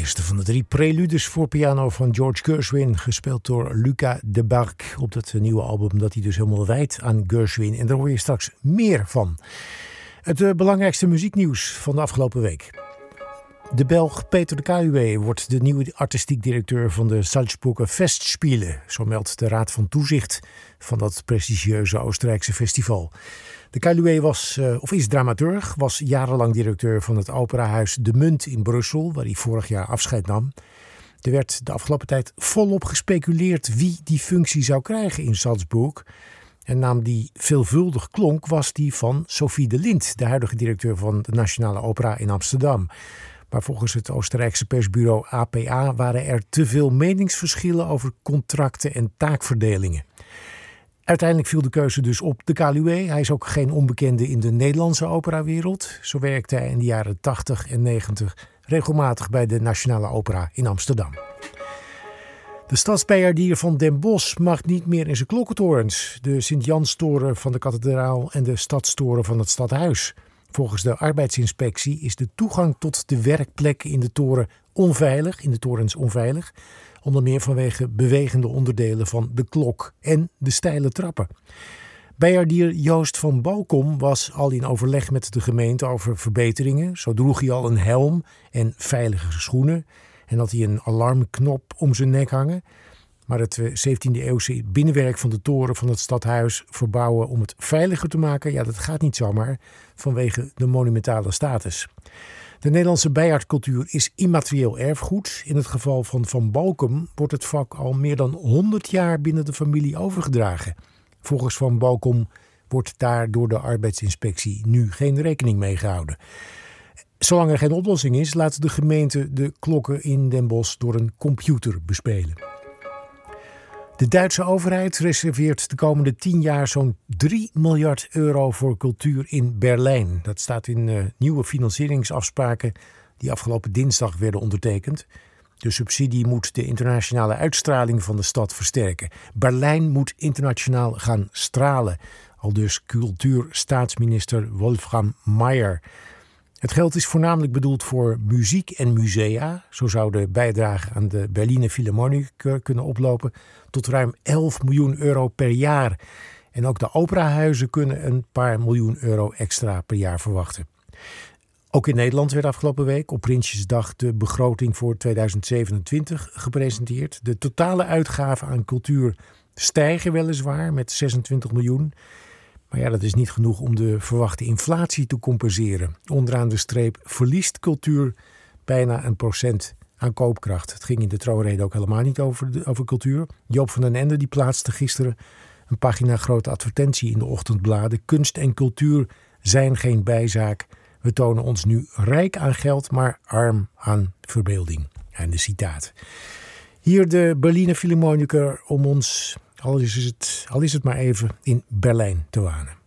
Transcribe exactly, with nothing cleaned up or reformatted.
eerste van de drie preludes voor piano van George Gershwin, gespeeld door Luca de Barg op dat nieuwe album dat hij dus helemaal wijdt aan Gershwin. En daar hoor je straks meer van. Het uh, belangrijkste muzieknieuws van de afgelopen week. De Belg Peter de Caluwe wordt de nieuwe artistiek directeur van de Salzburger Festspiele, zo meldt de Raad van Toezicht van dat prestigieuze Oostenrijkse festival. De Caluwe was, uh, of is dramaturg, was jarenlang directeur van het operahuis De Munt in Brussel, waar hij vorig jaar afscheid nam. Er werd de afgelopen tijd volop gespeculeerd wie die functie zou krijgen in Salzburg. Een naam die veelvuldig klonk was die van Sophie de Lint, de huidige directeur van de Nationale Opera in Amsterdam. Maar volgens het Oostenrijkse persbureau A P A waren er te veel meningsverschillen over contracten en taakverdelingen. Uiteindelijk viel de keuze dus op de Caluwe. Hij is ook geen onbekende in de Nederlandse operawereld. Zo werkte hij in de jaren tachtig en negentig regelmatig bij de Nationale Opera in Amsterdam. De stadsbijaardier van Den Bosch mag niet meer in zijn klokkentorens. De Sint-Janstoren van de kathedraal en de stadstoren van het stadhuis. Volgens de arbeidsinspectie is de toegang tot de werkplekken in de toren onveilig, in de torens onveilig. Onder meer vanwege bewegende onderdelen van de klok en de steile trappen. Bijaardier Joost van Balkom was al in overleg met de gemeente over verbeteringen. Zo droeg hij al een helm en veilige schoenen. En had hij een alarmknop om zijn nek hangen. Maar het zeventiende eeuwse binnenwerk van de toren van het stadhuis verbouwen om het veiliger te maken, ja, dat gaat niet zomaar vanwege de monumentale status. De Nederlandse bijaardcultuur is immaterieel erfgoed. In het geval van Van Balkom wordt het vak al meer dan honderd jaar binnen de familie overgedragen. Volgens Van Balkom wordt daar door de arbeidsinspectie nu geen rekening mee gehouden. Zolang er geen oplossing is, laat de gemeente de klokken in Den Bosch door een computer bespelen. De Duitse overheid reserveert de komende tien jaar zo'n drie miljard euro voor cultuur in Berlijn. Dat staat in uh, nieuwe financieringsafspraken die afgelopen dinsdag werden ondertekend. De subsidie moet de internationale uitstraling van de stad versterken. Berlijn moet internationaal gaan stralen, aldus cultuurstaatsminister Wolfram Mayer. Het geld is voornamelijk bedoeld voor muziek en musea. Zo zou de bijdrage aan de Berliner Philharmoniker kunnen oplopen tot ruim elf miljoen euro per jaar. En ook de operahuizen kunnen een paar miljoen euro extra per jaar verwachten. Ook in Nederland werd afgelopen week op Prinsjesdag de begroting voor tweeduizend zevenentwintig gepresenteerd. De totale uitgaven aan cultuur stijgen weliswaar met zesentwintig miljoen. Maar ja, dat is niet genoeg om de verwachte inflatie te compenseren. Onderaan de streep verliest cultuur bijna een procent aan koopkracht. Het ging in de troonrede ook helemaal niet over, de, over cultuur. Joop van den Ende die plaatste gisteren een pagina grote advertentie in de ochtendbladen. Kunst en cultuur zijn geen bijzaak. We tonen ons nu rijk aan geld, maar arm aan verbeelding. En de citaat. Hier de Berliner Philharmoniker om ons, al is het, al is het maar even, in Berlijn te wanen.